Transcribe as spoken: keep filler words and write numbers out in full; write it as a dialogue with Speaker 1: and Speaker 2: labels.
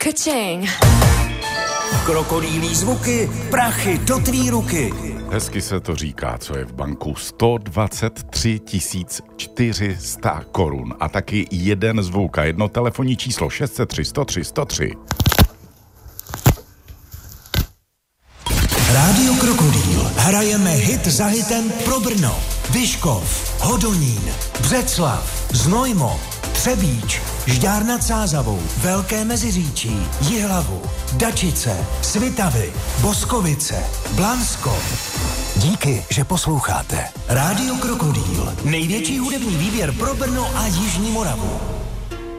Speaker 1: Ka-ching.
Speaker 2: Krokodýlí zvuky, prachy do tvý ruky.
Speaker 3: Hezky se to říká, co je v banku. sto dvacet tři tisíc čtyři sta korun a taky jeden zvuk a jedno telefonní číslo šest set tři sto tři sto tři.
Speaker 2: Rádio Krokodýl. Hrajeme hit za hitem pro Brno, Vyškov, Hodonín, Břeclav, Znojmo, Třebíč, Žďár nad Sázavou, Velké Meziříčí, Jihlavu, Dačice, Svitavy, Boskovice, Blansko. Díky, že posloucháte. Rádio Krokodýl. Největší hudební výběr pro Brno a Jižní Moravu.